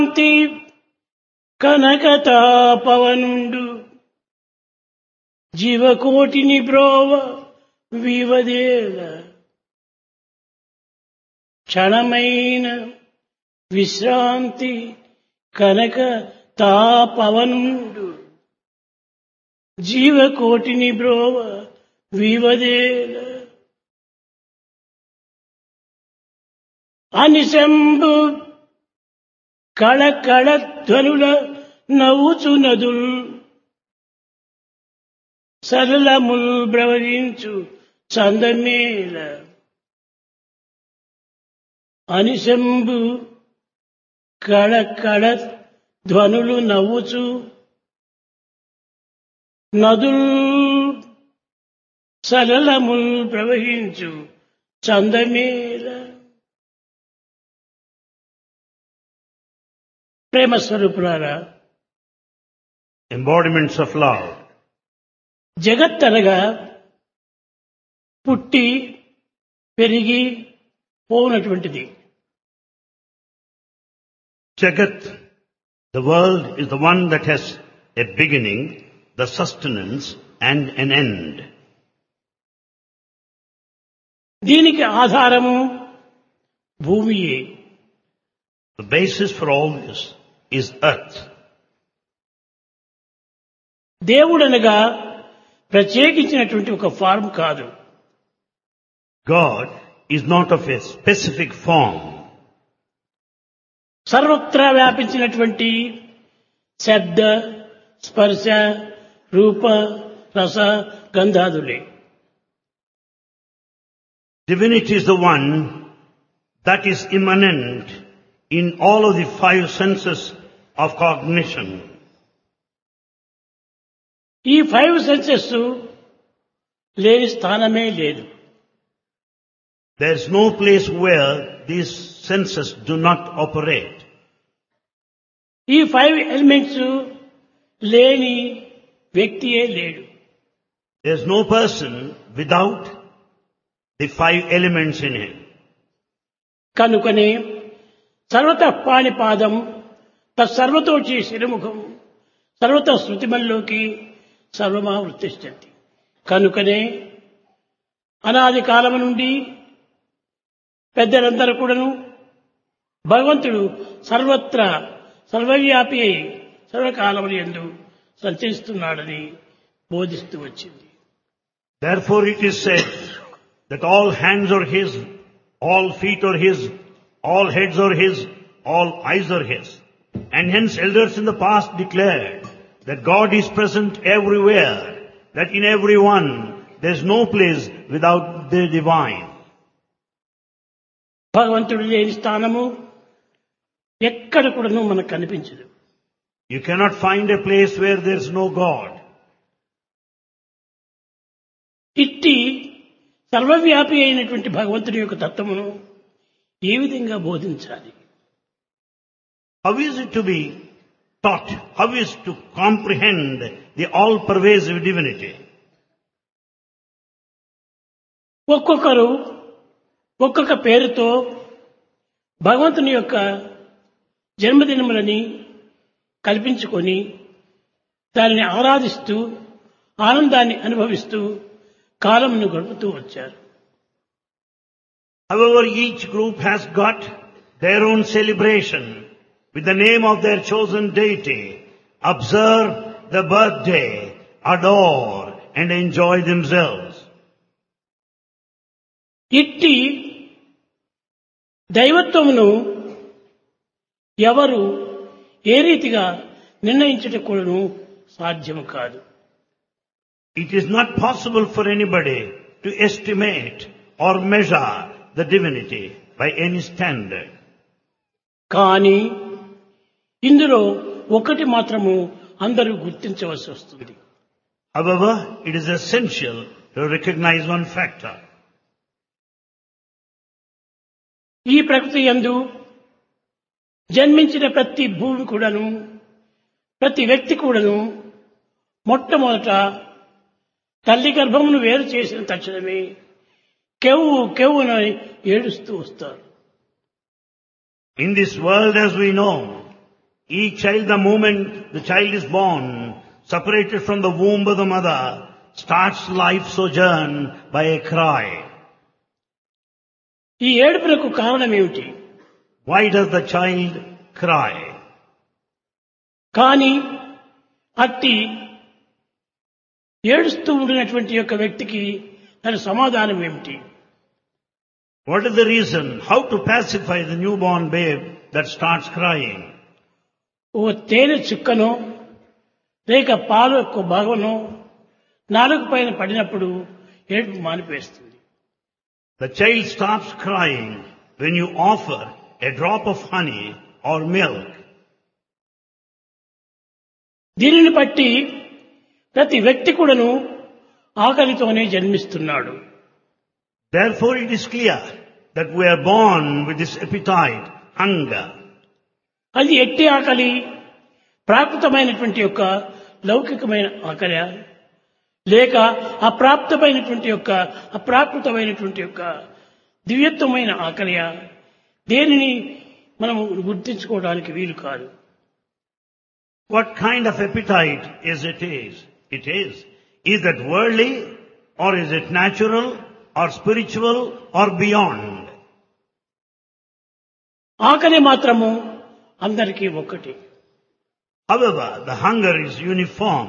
కాంతి కనకతాపవనుండు జీవకోటిని బ్రోవ వివదేల క్షణమైన విశ్రాంతి కనక తాపవనుండు జీవకోటిని బ్రోవ వివదేల అనిశంభు కళ ధ్వనుల నవ్వుచు నదుల్ సరళముల్ బ్రవరించు చందమేల అనిశంభు కళ ధ్వనులు నవ్వుచు నదుల్ సరళముల్ ప్రవహించు చందమేల ప్రేమ స్వరూపులారా, embodiments of love. జగత్తనగా పుట్టి పెరిగి పోనటువంటిది. Jagat, the world, is the one that has a beginning, the sustenance and an end. దీనికి ఆధారము భూమియే. The basis for all this is earth. దేవుడనగా ప్రత్యేకించినటువంటి ఒక ఫార్మ్ కాదు. God is not of a specific form. సర్వత్రా వ్యాపించినటువంటి శబ్ద స్పర్శ రూప రస గంధాదులే. Divinity is the one that is immanent in all of the five senses of cognition. ఈ 5 senses లేని స్థానమే లేదు. There is no place where these senses do not operate. ఈ 5 elements లేని వ్యక్తియే లేడు. There is no person without the 5 elements in him. కనుకనే సర్వత పాణిపాదం తత్సర్వతోచి శిరముఖం సర్వత శృతిమల్లోకి సర్వమా వృత్తిష్టంతి. కనుకనే అనాది కాలము నుండి పెద్దలందరూ కూడాను భగవంతుడు సర్వత్రా సర్వవ్యాపి అయి సర్వకాలములందు సంచరిస్తున్నాడని బోధిస్తూ వచ్చింది. Therefore it is said that all hands are his, all feet are his, all heads are his, all eyes are his. And hence elders in the past declared that God is present everywhere, that in everyone there is no place without the divine. భగవంతుడు లేని స్థానము ఎక్కడ కూడాను మనకు కనిపించదు. You cannot find a place where there is no God. ఇట్టి సర్వవ్యాపి అయినటువంటి భగవంతుడి యొక్క తత్వమును ఏ విధంగా బోధించాలి? How is it to be taught? How is to comprehend the all-pervasive divinity? ఒక్కొక్కరు ఒక్కొక్క పేరుతో భగవంతుని యొక్క జన్మదినములని కల్పించుకొని దానిని ఆరాధిస్తూ ఆనందాన్ని అనుభవిస్తూ కాలమును గడుపుతూ వచ్చారు. However, each group has got their own celebration with the name of their chosen deity, observe the birthday, adore and enjoy themselves. ఇట్టి దైవత్వమును ఎవరు ఏ రీతిగా నిర్ణయించుటకు సాధ్యము కాదు. It is not possible for anybody to estimate or measure the divinity by any standard. కానీ ఇందులో ఒకటి మాత్రము అందరూ గుర్తించవలసి వస్తుంది. However, it is essential to recognize one factor. ఈ ప్రకృతి యందు జన్మించిన ప్రతి భూమి కూడాను ప్రతి వ్యక్తి కూడాను మొట్టమొదట తల్లి గర్భమును వేరు చేసిన తక్షణమే కెవ్వు కెవ్వునని ఏడుస్తూ వస్తారు. In this world, as we know, Each child, the moment the child is born, separated from the womb of the mother, starts life sojourn by a cry. ఈ ఏడుపులకు కారణం ఏమిటి? Why does the child cry? కానీ అట్టి ఏడుస్తూ ఉండినటువంటి యొక్క వ్యక్తికి దాని సమాధానం ఏమిటి? What is the reason? How to pacify the newborn babe that starts crying? ఓ తేనె చుక్కనో లేక పాలు యొక్క భాగంలో నాలుగు పైన పడినప్పుడు ఏడుపు మానిపేస్తుంది. The child stops crying when you offer a drop of honey or milk. దీనిని బట్టి ప్రతి వ్యక్తి కూడాను ఆకలితోనే జన్మిస్తున్నాడు. Therefore it is clear that we are born with this appetite, hunger. అది ఎట్టి ఆకలి, ప్రాకృతమైనటువంటి యొక్క లౌకికమైన ఆకలి లేక అప్రాప్తమైనటువంటి యొక్క దివ్యత్వమైన ఆకలి, దేనిని మనం గుర్తించుకోవడానికి వీలు కాదు. What kind of appetite is it? Is that worldly, or is it natural, or spiritual, or beyond? ఆకలి మాత్రము అందరికీ ఒక్కటి. However, the hunger is uniform.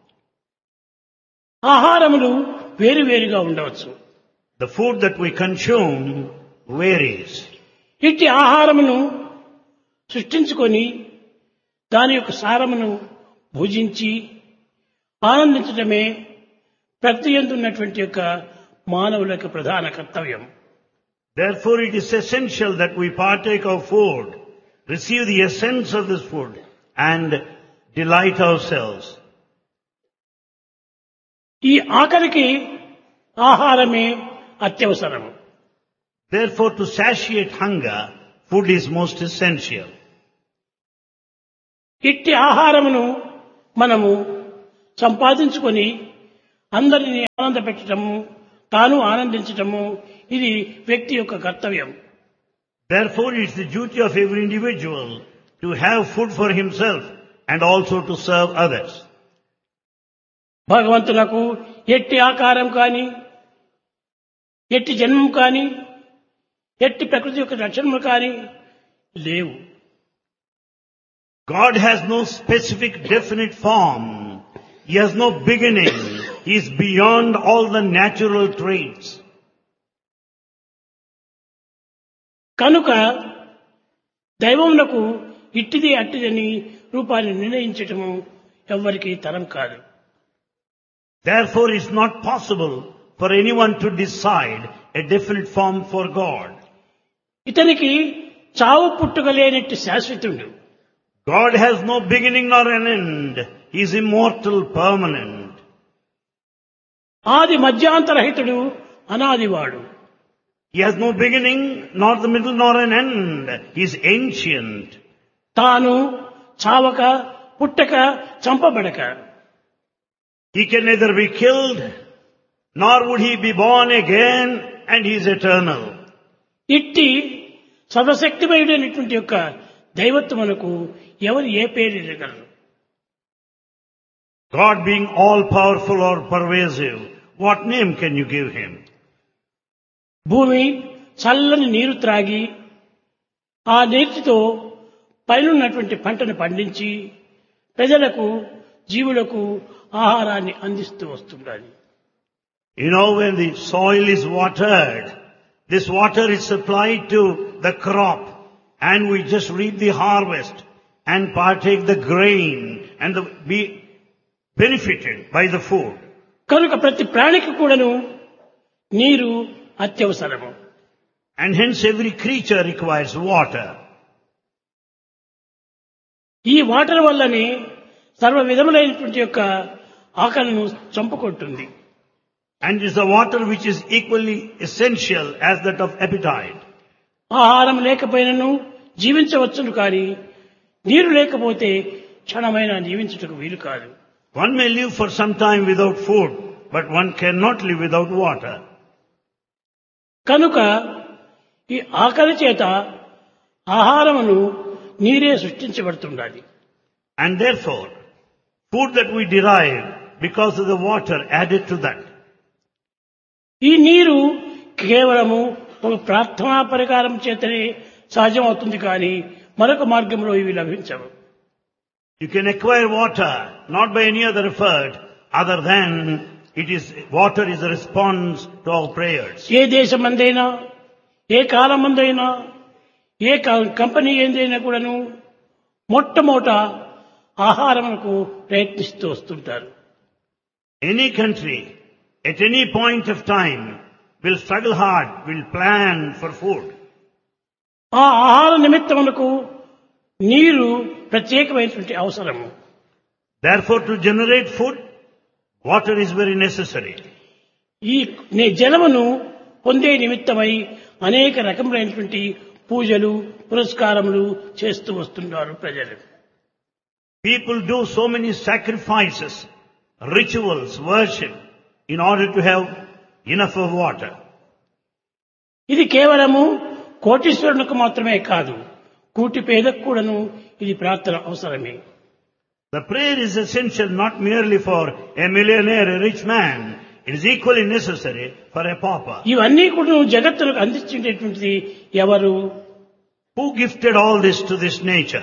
ఆహారములు వేరువేరుగా ఉండవచ్చు. The food that we consume varies. ఇట్టి ఆహారమును సృష్టించుకొని దాని యొక్క సారమును భుజించి ఆనందించడమే ప్రతి యందు ఉన్నటువంటి యొక్క మానవుల యొక్క ప్రధాన కర్తవ్యం. Therefore it is essential that we partake of food, receive the essence of this food and delight ourselves. ఈ ఆకలికి ఆహారమే అత్యవసరము. Therefore to satiate hunger, food is most essential. ఇట్టి ఆహారమును మనము సంపాదించుకొని అందరినీ ఆనందపెట్టడము, తాను ఆనందించటము, ఇది వ్యక్తి యొక్క కర్తవ్యం. Therefore it is the duty of every individual to have food for himself and also to serve others. భగవంతునకు ఎట్టి ఆకారం కానీ, ఎట్టి జన్మం కానీ, ఎట్టి ప్రకృతి యొక్క లక్షణములు కానీ లేవు. God has no specific definite form. He has no beginning. He is beyond all the natural traits. కనుక దైవమునకు ఇట్టిది అట్టిదని రూపాన్ని నిర్ణయించటము ఎవ్వరికీ తరం కాదు. Therefore it is not possible for anyone to decide a definite form for God. ఇతనికి చావు పుట్టుక లేనట్టి శాశ్వతుడు. God has no beginning nor an end. He is immortal, permanent. ఆది మధ్యాంతరహితుడు, అనాదివాడు. He has no beginning, nor the middle, nor an end. He is ancient. తాను చావక, పుట్టక, చంపబడక. He can neither be killed, nor would he be born again, and he is eternal. ఇట్టి సర్వశక్తిమయుడైనటువంటి యొక్క దైవత్వమునకు ఎవరు ఏ పేరు ఇవ్వగలరు? God being all powerful or pervasive, what name can you give him? భూమి చల్లని నీరు త్రాగి ఆ నీటితో పైనున్నటువంటి పంటను పండించి ప్రజలకు, జీవులకు ఆహారాన్ని అందిస్తూ వస్తుండాలి. You know, when the soil is watered, this water is supplied to the crop, and we just reap the harvest and partake the grain and be benefited by the food. కనుక ప్రతి ప్రాణికి కూడాను నీరు అత్యవసరము. And hence every creature requires water. ఈ water వల్లనే సర్వ విధములైనటువంటి యొక్క ఆకలిను చంపుకుంటుంది. And it is the water which is equally essential as that of appetite. ఆహారం లేకపోయినను జీవించవచ్చును, కానీ నీరు లేకపోతే క్షణమైన జీవించుటకు వీలు కాదు. One may live for some time without food, but one cannot live without water. కనుక ఈ ఆకలి చేత ఆహారమును నీరే సృష్టించబడుతుండాలి. And therefore, food that we derive because of the water added to that. ఈ నీరు కేవలము ఒక ప్రార్థనా పరికారం చేతనే సాధ్యమవుతుంది కానీ మరొక మార్గంలో ఇవి లభించవు. You can acquire water not by any other effort other than water is a response to our prayers. A దేశమందైనా, A కాలమందైనా, A company ఏందైనా కూడాను మొట్టమొదట ఆహారమునకు ప్రయత్నిస్తూ వస్తుంటారు. Any country at any point of time will struggle hard, will plan for food. ఆ ఆహార నిమిత్తమునకు నీరు ప్రత్యేకమైనటువంటి అవసరము. Therefore, to generate food, water is very necessary. ఈ జలమును పొందే నిమిత్తమై అనేక రకములైనటువంటి పూజలు, పురస్కారములు చేస్తూ వస్తున్నారు ప్రజలు. People do so many sacrifices, rituals, worship in order to have enough of water. ఇది కేవలము కోటీశ్వరునికి మాత్రమే కాదు, కూటి పేదకు కూడాను ఇది ప్రార్థన అవసరమే. The prayer is essential not merely for a millionaire, a rich man. It is equally necessary for a pauper. ఇవన్నీ కూడా జగత్తులకు అందించేటువంటిది ఎవరు? Who gifted all this to this nature?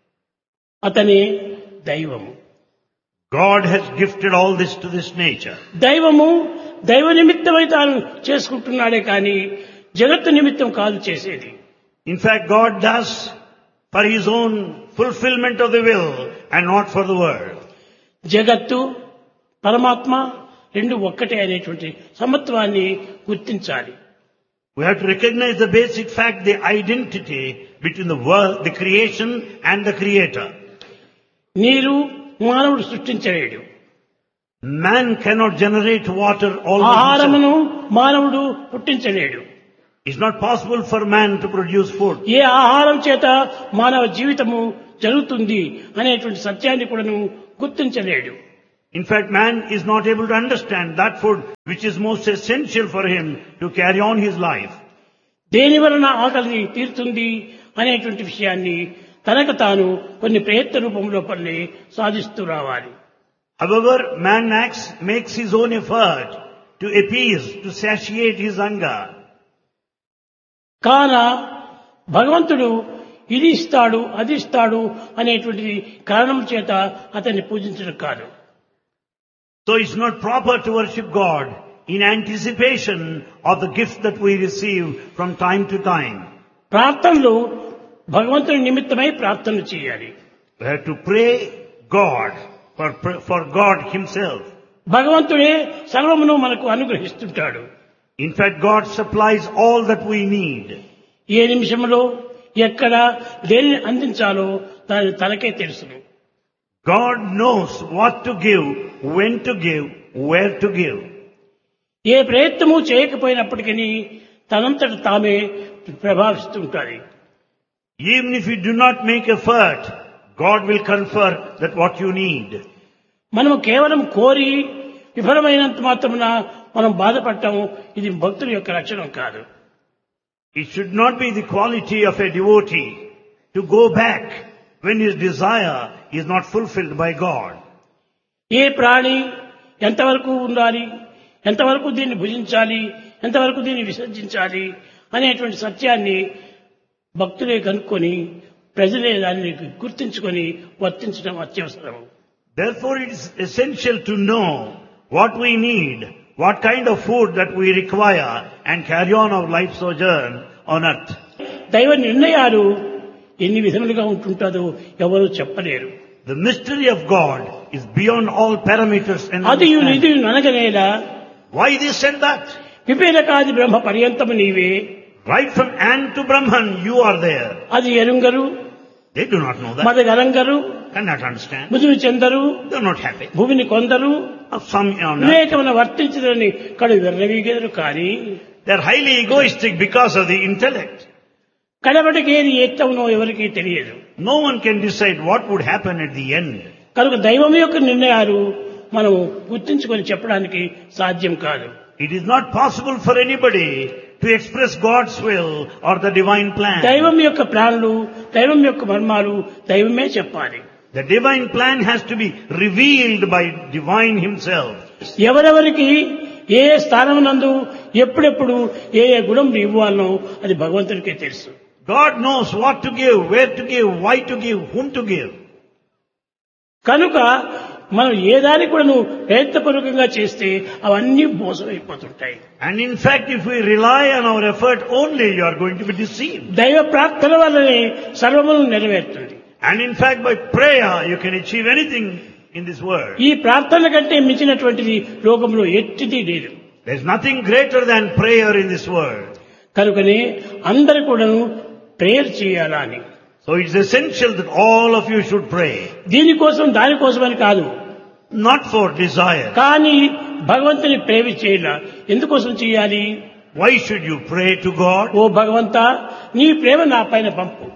అతనే దైవము. God has gifted all this to this nature. దైవము దైవ నిమిత్తమై తాను చేసుకుంటున్నాడే కానీ జగత్తు నిమిత్తం కాదు చేసేది. In fact, God does for His own fulfillment of the will and not for the world. జగత్తు పరమాత్మ రెండు ఒక్కటే అనేటువంటి సమత్వాన్ని గుర్తించాలి. We have to recognize the basic fact, the identity between the world, the creation and the creator. నీరు మానవుడు సృష్టించలేడు. Man cannot generate water all by ఆహారమును himself. మానవుడు పుట్టించలేడు. It's not possible for man to produce food. ఏ ఆహారం చేత మానవ జీవితము జరుగుతుంది అనేటువంటి సత్యాన్ని కూడాను గుర్తించలేడు. In fact, man is not able to understand that food which is most essential for him to carry on his life. దేని వలన ఆకలి తీరుతుంది అనేటువంటి విషయాన్ని తనకు తాను కొన్ని ప్రయత్న రూపంలో పని సాధిస్తూ రావాలి. However, man makes his own effort to appease, to satiate his hunger. కాన భగవంతుడు ఇది ఇస్తాడు, అది ఇస్తాడు అనేటువంటి కారణం చేత అతన్ని పూజించడం కాదు. So it's not proper to worship God in anticipation of the gifts that we receive from time to time. ప్రార్థనలు భగవంతుని నిమిత్తమై ప్రార్థన చేయాలి. We have to pray God for God Himself. భగవంతుడే సర్వమును మనకు అనుగ్రహిస్తుంటాడు. In fact, God supplies all that we need. ఏ నిమిషంలో ఎక్కడ దేనిని అందించాలో దాని తనకే తెలుసును. God knows what to give, when to give, where to give. ఏ ప్రయత్నము చేయకపోయినప్పటికీ తనంతట తామే ప్రభావిస్తుంటాయి. Even if you do not make effort, God will confer that what you need. మనము కేవలం కోరి విఫలమైనంత మాత్రమున మనం బాధపడటం ఇది భక్తుల యొక్క లక్షణం కాదు. It should not be the quality of a devotee to go back when his desire is not fulfilled by God. ఏ ప్రాణి ఎంతవరకు ఉండాలి, ఎంతవరకు దీన్ని భుజించాలి, ఎంతవరకు దీన్ని విసర్జించాలి అనేటువంటి సత్యాన్ని భక్తులే కనుక్కొని ప్రజలే దాన్ని గుర్తించుకొని వర్తించడం అత్యవసరం. Therefore, it is essential to know what we need, what kind of food that we require, and carry on our life sojourn on earth. దైవ నిర్ణయాలు ఎన్ని విధములుగా ఉంటుంటాదో ఎవరూ చెప్పలేరు. The mystery of God is beyond all parameters and అది understanding. Nidhi ననగనేలా Why this and that? విపేలకాది బ్రహ్మ పర్యంతము నీవే. Right from Ant to Brahman, you are there. అది ఎరుంగరు, They do not know that, మదగరంగరు, cannot understand. ముదురు చెందరు, They are not happy. భూమిని కొందరు Of some honor. వివేకమున వర్తించదని కడు విర్రవీగెదరు కానీ They are highly egoistic because of the intellect. కడబడికి ఏది ఎత్తవునో ఎవరికీ తెలియదు. No one can decide what would happen at the end. కనుక దైవం యొక్క నిర్ణయాలు మనం గుర్తించుకొని చెప్పడానికి సాధ్యం కాదు. It is not possible for anybody to express God's will or the divine plan. దైవం యొక్క ప్లాన్లు, దైవం యొక్క మర్మాలు దైవమే చెప్పాలి. The divine plan has to be revealed by divine himself. ఎవరెవరికి ఏ స్థానం నందు ఎప్పుడెప్పుడు ఏ గుణం ఇవ్వాలనో అది భగవంతుడికే తెలుసు. God knows what to give, where to give, why to give, whom to give. కనుక మనం ఏ దానికి కూడా నువ్వు ప్రయత్నపూర్వకంగా చేస్తే అవన్నీ మోసమైపోతుంటాయి. And in fact, if we rely on our effort only, you are going to be deceived. దైవ ప్రార్థన వల్లనే సర్వమును నెరవేరుతుంది. And in fact, by prayer, you can achieve anything in this world. ఈ ప్రార్థన కంటే మించినటువంటిది లోకంలో ఎట్టిది లేదు. There is nothing greater than prayer in this world. కనుకనే అందరూ కూడాను ప్రేయర్ చేయాలా అని. So it's essential that all of you should pray. దీనికోసం దానికోసమని కాదు. Not for desire. కానీ భగవంతుని ప్రేమ చేయాల. ఎందుకోసం చేయాలి? Why should you pray to God? ఓ భగవంతా, నీ ప్రేమ నా పైన పంపు.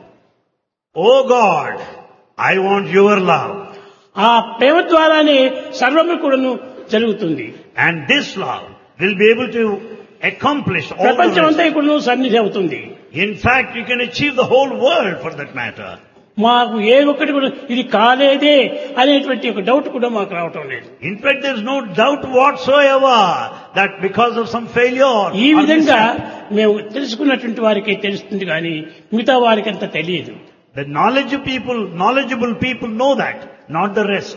Oh God, I want your love. ఆ ప్రేమ ద్వారానే సర్వము కూడాను జరుగుతుంది. And this love will be able to accomplish all the ప్రపంచమంతా rest. కూడాను సన్నిధి అవుతుంది. In fact, you can achieve the whole world for that matter. మాకు ఏ ఒక్కటి కూడా ఇది కాలేదే అనేటువంటి ఒక డౌట్ కూడా మాకు రావటం లేదు. In fact, there is no doubt whatsoever that because of some failure. ఈ విధంగా మేము తెలుసుకున్నటువంటి వారికి తెలుస్తుంది కానీ మిగతా వారికి అంత తెలియదు. The knowledgeable people know that, not the rest.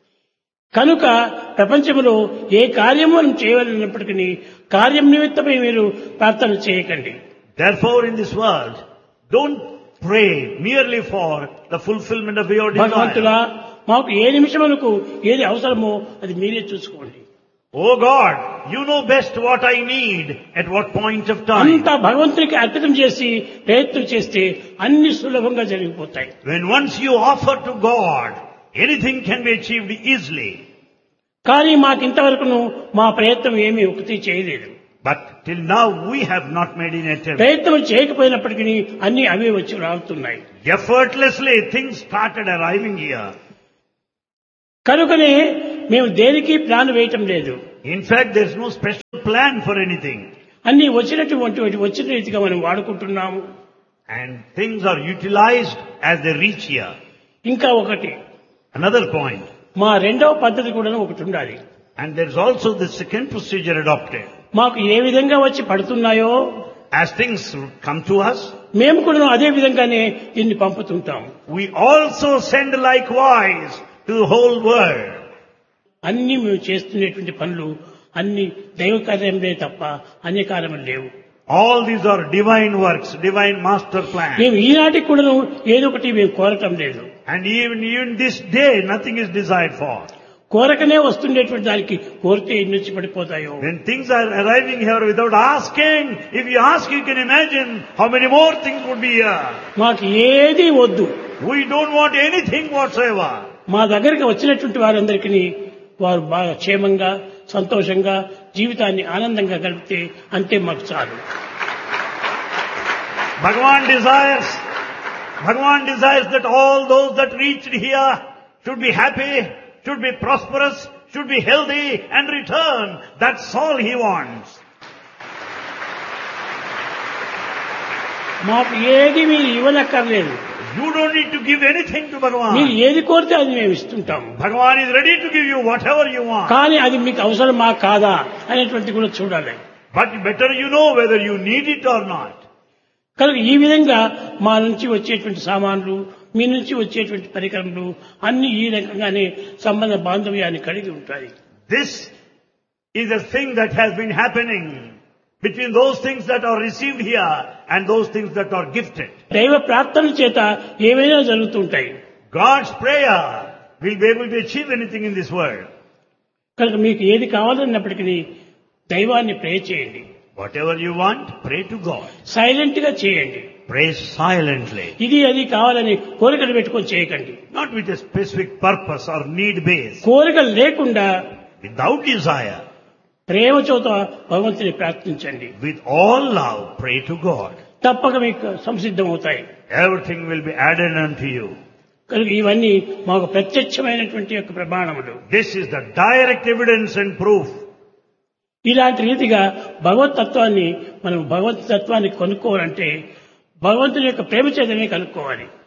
కనుక ప్రపంచంలో ఏ కార్యము మనం చేయవలసినప్పటికీ కార్యం నిమిత్తమై మీరు ప్రార్థన చేయకండి. Therefore, in this world, don't pray merely for the fulfillment of your భగవంతులా, desire. మాకు ఏ నిమిషములకు ఏది అవసరమో అది మీరే చూసుకోండి. Oh God, you know best what I need at what point of time. అంతా భగవంతునికి అర్పితం చేసి ప్రయత్నం చేస్తే అన్ని సులభంగా జరిగిపోతాయి. When once you offer to God, anything can be achieved easily. కానీ మాకు ఇంతవరకును మా ప్రయత్నం ఏమీ ఒకటి చేయలేదు. But till now we have not made an attempt. ప్రయత్నం చేయకపోయినప్పటికీ అన్ని అవే వచ్చి రావుతున్నాయి. Effortlessly things started arriving here. కనుకనే మేము దేనికి ప్లాన్ వేయటం లేదు. In fact, there is no special plan for anything. అన్ని వచ్చిన రీతిగా మనం వాడుకుంటున్నాము. And things are utilized as they reach here. ఇంకా ఒకటి, Another point. మా రెండవ పద్ధతి కూడా ఒకటి ఉండాలి. And there is also the second procedure adopted. మాకు ఏ విధంగా వచ్చి పడుతున్నాయో As things come to us, మేము కూడా అదే విధంగానే దీన్ని పంపుతుంటాం. we also send likewise to the whole world. అన్ని మేము చేస్తున్నటువంటి పనులు అన్ని దైవ కార్యములే తప్ప అన్య కార్యములు లేవు. All these are divine works, divine master plan. మేము ఈనాటికి కూడా ఏదో ఒకటి మేము కోరటం లేదు. And even this day, nothing is desired for. కోరకనే వస్తుండేటువంటి దానికి కోరితే ఎన్ని వచ్చి పడిపోతాయో. When things are arriving here without asking, if you ask, you can imagine how many more things would be here. మాకు ఏది వద్దు. We don't want anything whatsoever. మా దగ్గరికి వచ్చినటువంటి వారందరికీ వారు బాగా క్షేమంగా సంతోషంగా జీవితాన్ని ఆనందంగా గడిపితే అంతే మాకు చాలు. Bhagavan desires that all those that reached here should be happy, should be prosperous, should be healthy and return. That's all he wants. మాకు ఏది మీరు ఇవ్వనక్కర్లేదు. You don't need to give anything to మీరు Bhagavan. ఏది కోరితే అది మేము ఇస్తుంటాము. Bhagavan is ready to give you whatever you want. కానీ అది మీకు అవసరమా కాదా అనేటువంటి కూడా చూడాలి. But better you know whether you need it or not. కనుక ఈ విధంగా మా నుంచి వచ్చేటువంటి సామాన్లు, మీ నుంచి వచ్చేటువంటి పరికరములు అన్ని ఈ రకంగానే సంబంధ బాంధవ్యాన్ని కలిగి ఉంటాయి. This is a thing that has been happening between those things that are received here and those things that are gifted. దైవ ప్రార్థన చేత ఏవైనా జరుగుతుంటాయి. God's prayer will be able to achieve anything in this world. కనుక మీకు ఏది కావాలన్నప్పటికీ దైవాన్ని ప్రే చేయండి. Whatever you want, pray to God. Silent గా చేయండి. Pray silently. ఇది అది కావాలని కోరికలు పెట్టుకొని చేయకండి. Not with a specific purpose or need base. కోరికలు లేకుండా Without desire. ప్రేమ చోత భగవంతుని ప్రార్థించండి. With all love, pray to God. తప్పక మీకు సంసిద్ధం అవుతాయి. Everything will be added unto you. కనుక ఇవన్నీ మాకు ప్రత్యక్షమైనటువంటి యొక్క ప్రమాణములు. This is the direct evidence and proof. ఇలాంటి రీతిగా భగవత్ తత్వాన్ని మనం భగవత్ తత్వాన్ని కనుక్కోవాలంటే భగవంతుని యొక్క ప్రేమ చేతనే కనుక్కోవాలి.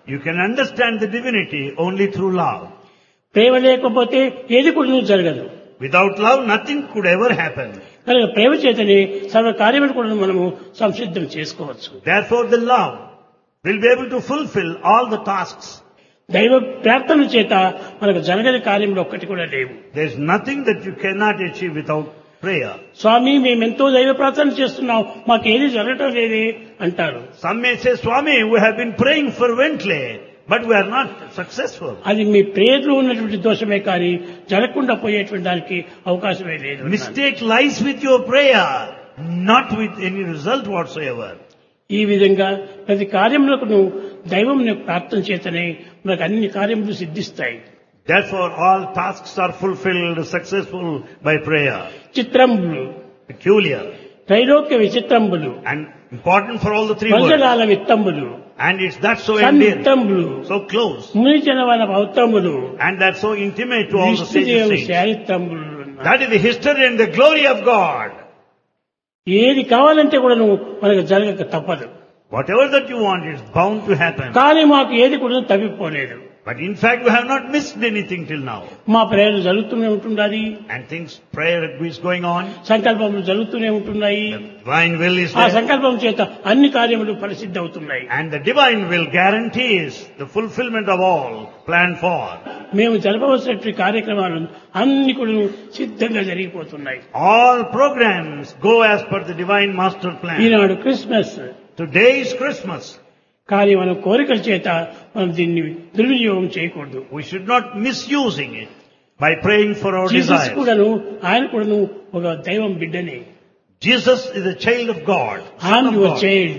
You can understand the divinity only through love. ప్రేమ లేకపోతే ఏది కూడా జరగదు. Without love, nothing could ever happen. కనుక ప్రేమ చేతనే సర్వ కార్యములు కూడా మనము సంసిద్ధం చేసుకోవచ్చు. Therefore, the love will be able to fulfill all the tasks. దైవ ప్రార్థన చేత మనకు జరగని కార్యములు ఒక్కటి కూడా లేవు. There is nothing that you cannot achieve without prayer. స్వామి మేమెంతో దైవ ప్రార్థన చేస్తున్నాం, మాకేది జరగటం లేదే అంటారు. Some may say, Swami, we have been praying fervently, but we are not successful. అది మీ ప్రేయర్లో ఉన్నటువంటి దోషమే కానీ జరగకుండా పోయేటువంటి దానికి అవకాశమే లేదు. Mistake lies with your prayer, not with any result whatsoever. ఈ విధంగా ప్రతి కార్యములకు దైవం ప్రార్థన చేతనే మనకు అన్ని కార్యములు సిద్ధిస్తాయి. Therefore, all tasks are fulfilled successful by prayer. చిత్రంబులు, Peculiar Trailokya విచిత్రంబులు, and important for all the three words. Panchakala విత్తంబులు, And it's that so endearing, సన్నిత్తంబులు, so close, మునిజనవన భౌతములు, and that's so intimate to all the విష్ణుదేవు sages. శారిత్రంబులు. That is the history and the glory of God. ఏది కావాలంటే కూడా మనకు జరగక తప్పదు. Whatever that you want is bound to happen. కానీ మాకు ఏది కూడా తప్పిపోలేదు. But in fact, we have not missed anything till now. మా ప్రేయర్లు జరుగుతూనే ఉంటున్నది, And things, prayer is going on. సంకల్పములు జరుగుతూనే ఉంటున్నాయి. The divine will is ఆ there. సంకల్పం చేత అన్ని కార్యములు పరిసిద్ధి అవుతున్నాయి. And the divine will guarantees the fulfillment of all planned for. మేము జరపవలసినటువంటి కార్యక్రమాలు అన్ని కూడా సిద్ధంగా జరిగిపోతున్నాయి. All programs go as per the divine master plan. Eenadu Christmas, Today is Christmas. కానీ మనం కోరికల చేత మనం దీన్ని దుర్వినియోగం చేయకూడదు. We should not misusing it by praying for our Jesus desires. కూడాను ఆయన కూడాను ఒక దైవం బిడ్డనే. Jesus is a child of God. Son I'm of your God. Child,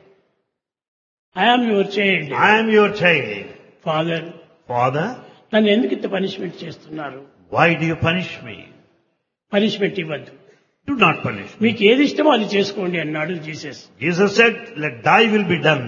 I'm your child. I am your child. Father, Father, నన్ను ఎందుకు ఇంత punishment చేస్తున్నారు? why do you punish me? Punishment ఇవ్వద్దు, Do not punish me. మీకు ఏది ఇష్టమో అది చేసుకోండి అన్నాడు Jesus. Jesus said, let thy will be done.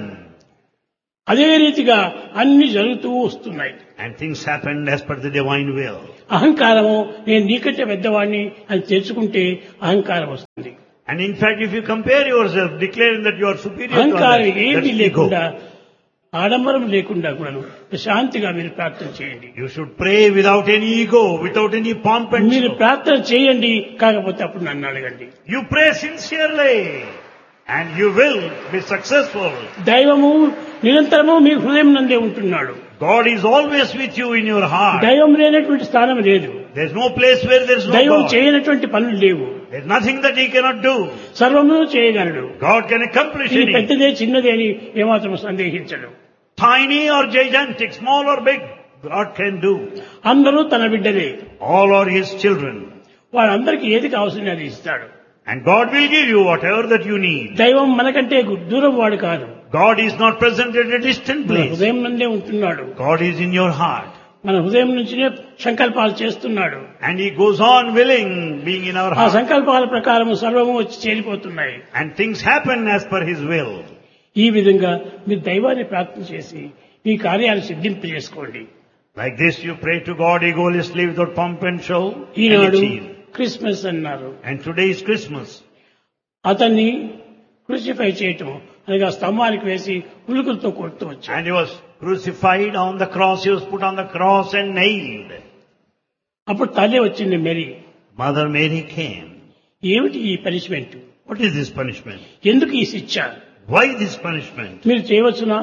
అదే రీతిగా అన్ని జరుగుతూ వస్తున్నాయి. And things happened as per the divine will. అహంకారము నేను నీకంటే పెద్దవాడిని అని తెచ్చుకుంటే అహంకారం వస్తుంది. And in fact, if you compare yourself, declaring that you are superior to అహంకారం others, ఏది that's ego. లేకుండా, ఆడంబరం లేకుండా కూడా శాంతిగా మీరు ప్రార్థన చేయండి. You should pray without any ego, without any pomp and మీరు show. ప్రార్థన చేయండి, కాకపోతే అప్పుడు నన్ను అడగండి. You pray sincerely, and you will be successful. దైవము నిరంతరము మీ హృదయం నందే ఉంటున్నాడు. God is always with you in your heart. దైవం లేనటువంటి స్థానం లేదు. There's no place where there's no దైవం God. చేయనటువంటి పనులు లేవు. There's nothing that He cannot do. సర్వము చేయగలడు. God can accomplish ఇది anything. పెద్దదే చిన్నదే అని ఏమాత్రం సందేహించడు. Tiny or gigantic, small or big, God can do. అందరూ తన బిడ్డలే. All are His children. వాళ్ళందరికీ ఏది కావాల్సింది అది ఇస్తాడు. And God will give you whatever that you need. దైవం మనకంటే దూరం వాడు కాదు. God is not present at a distant మన place. హృదయం నందే ఉంటున్నాడు. God is in your heart. మన హృదయం నుంచినే సంకల్పాలు చేస్తున్నాడు. And He goes on willing, being in our ఆ heart. సంకల్పాల ప్రకారం సర్వము వచ్చి చేరిపోతున్నాయి. And things happen as per His will. ఈ విధంగా మీరు దైవాన్ని ప్రార్థన చేసి మీ కార్యాలు సిద్ధింపజేసుకోండి. Like this you pray to God egoistically without pomp and show and Eenadu achieve. Christmas అన్నారు. And today is Christmas. అతన్ని క్రూసిఫై చేయటం అనగా స్తంభానికి వేసి ఉలుకులతో కొడుతూ వచ్చాడు. And He was crucified on the cross. He was put on the cross and nailed. అప్పుడు తల్లి వచ్చింది మేరీ. Mother Mary came. ఏమిటి ఈ punishment? What is this punishment? ఎందుకు ఈ శిక్ష? Why this punishment? మీరు చేయవచ్చునా?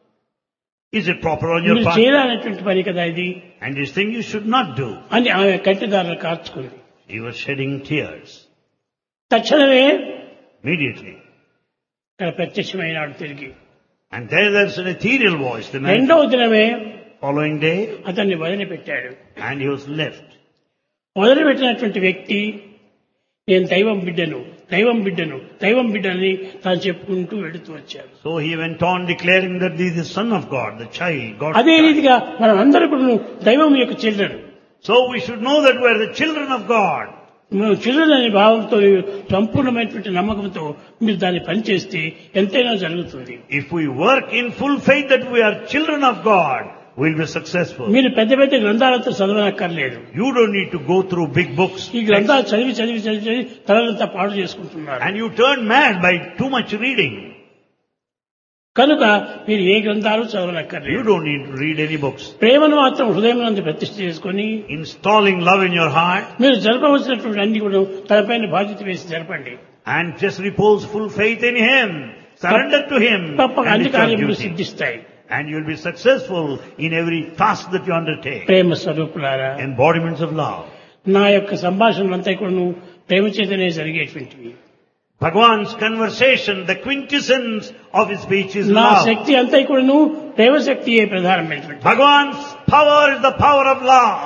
Is it proper on your మీరు part? చేయాలనేటువంటి పని కదా ఇది And this thing you should not do. అని ఆమె కంటిదారులు కార్చుకుంది. He was shedding tears. తక్షణమే Immediately. ఇక్కడ ప్రత్యక్షమైనాడు తిరిగి. And there's an ethereal voice the night రెండవ దినమే following day, అతన్ని వదిలిపెట్టాడు. and he was left. వదిలిపెట్టినటువంటి వ్యక్తి నేను దైవం బిడ్డను, దైవం బిడ్డను, దైవం బిడ్డని తాను చెప్పుకుంటూ వెళుతూ వచ్చాడు. So he went on declaring that he is the son of God, the child, God's అదే child. రీతిగా మనం అందరూ కూడా దైవం యొక్క children. So we should know that we are the children of God. మనం చిల్డ్రన్ అనే భావంతో సంపూర్ణమైనటువంటి నమ్మకంతో మీరు దాన్ని పనిచేస్తే ఎంతైనా జరుగుతుంది. If we work in full faith that we are children of God, we'll be successful. మీరు పెద్ద పెద్ద గ్రంథాలతో చదవనక్కర్లేదు. You don't need to go through big books. ఈ గ్రంథాలు చదివి చదివి చదివి చదివి తలంతా పాడు చేసుకుంటున్నారు. And you turn mad by too much reading. కనుక మీరు ఏ గ్రంథాలు చదవనక్కర్లేదు. You don't need to read any books. ప్రేమను మాత్రం హృదయం నందు ప్రతిష్ఠ చేసుకొని Installing love in your heart మీరు జరపవలసినటువంటి అన్ని కూడా తనపైన బాధ్యత వేసి జరపండి. and just repose full faith in Him. Surrender to Him. తప్పక And అన్ని it's your కార్యములు duty. సిద్ధిస్తాయి. And you'll be successful in every task that you undertake. ప్రేమ స్వరూపులారా, Embodiments of love. నా యొక్క సంభాషణలంతా కూడా ప్రేమ చేతనే జరిగేటువంటివి. Bhagwan's conversation, the quintessence of his speech is నా love. శక్తి అంతా కూడాను ప్రేమ శక్తియే ప్రధానమైనటువంటి. Bhagwan's power is the power of love.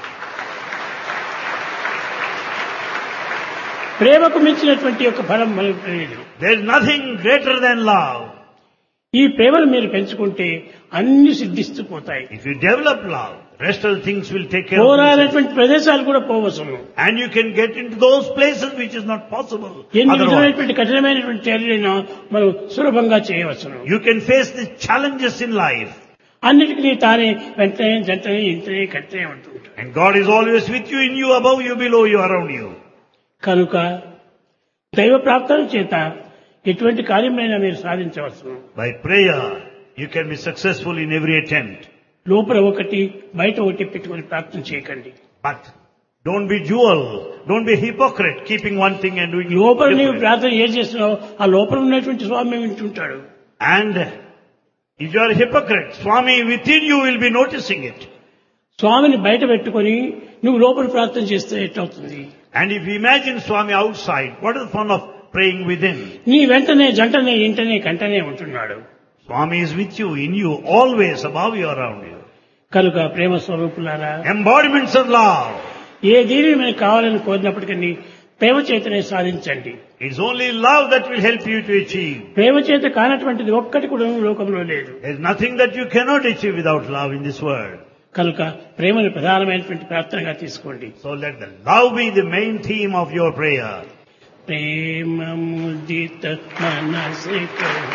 ప్రేమకు మించినటువంటి యొక్క ఫలం మనకు తెలియదు. There is nothing greater than love. ఈ ప్రేమను మీరు పెంచుకుంటే అన్ని సిద్ధిస్తూ పోతాయి. If you develop love, rest of the things will take care of themselves. పోరాడేటువంటి ప్రదేశాలు కూడా పోవచ్చును. And you can get into those places which is not possible ఎన్ని otherwise. విధమైనటువంటి కఠినమైనటువంటి చర్యలైనా మనం సులభంగా చేయవచ్చును. You can face the challenges in life. అన్నిటికీ తానే వెంటనే జంటనే ఇంటనే కట్టనే ఉంటుంటాడు. And God is always with you, in you, above you, below you, around you. కనుక దైవ ప్రార్థన చేత ఎటువంటి కార్యమైనా మీరు సాధించవచ్చును. By prayer, you can be successful in every attempt. లోపల ఒకటి బయట ఒకటి పెట్టుకొని ప్రార్థన చేయకండి. But don't be dual, don't be hypocrite, keeping one thing and doing లోపల నీవు different. ప్రార్థన ఏం చేస్తున్నావు ఆ లోపల ఉన్నటువంటి స్వామి వింటుంటాడు. And if you are a hypocrite, Swami within you will be noticing it. స్వామిని బయట పెట్టుకొని నువ్వు లోపల ప్రార్థన చేస్తే ఎట్లవుతుంది? And if you imagine Swami outside, what is the fun of praying within? నీ వెంటనే జంటనే ఇంటనే కంటనే ఉంటున్నాడు. Swami is with you, in you, always above you, around you. కనుక ప్రేమ స్వరూపులారా, Embodiments of love. ఏ దీనిని మనకు కావాలని కోరినప్పటికీ ప్రేమ చేతనే సాధించండి. It's only love that will help you to achieve. ప్రేమ చేత కానటువంటిది ఒక్కటి కూడా లోకంలో లేదు. There's nothing that you cannot achieve without love in this world. కనుక ప్రేమను ప్రధానమైనటువంటి ప్రార్థనగా తీసుకోండి. So let the love be the main theme of your prayer. Prema ముదిత మనసిక